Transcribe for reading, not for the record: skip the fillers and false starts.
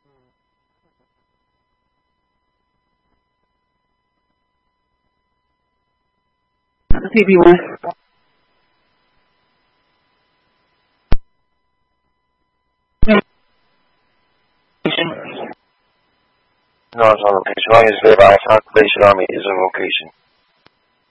TB1. No, it's on location. As long as verified population army is on location.